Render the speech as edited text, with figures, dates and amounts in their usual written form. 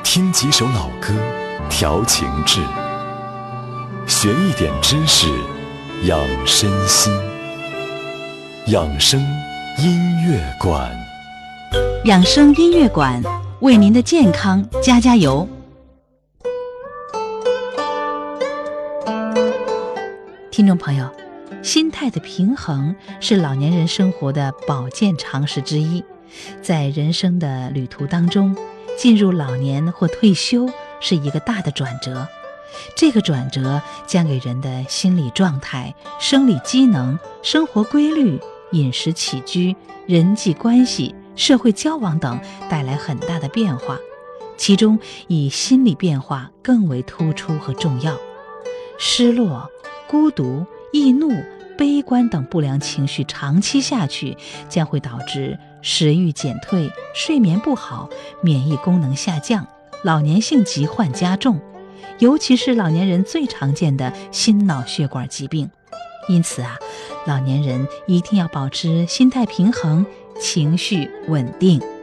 听几首老歌，调情志，学一点知识，养身心。养生音乐馆， 养生音乐馆为您的健康加加油。听众朋友，心态的平衡是老年人生活的保健常识之一。在人生的旅途当中，进入老年或退休是一个大的转折，这个转折将给人的心理状态、生理机能、生活规律、饮食起居、人际关系、社会交往等带来很大的变化，其中以心理变化更为突出和重要。失落、孤独、易怒、悲观等不良情绪长期下去，将会导致食欲减退、睡眠不好、免疫功能下降、老年性疾患加重，尤其是老年人最常见的心脑血管疾病。因此老年人一定要保持心态平衡，情绪稳定。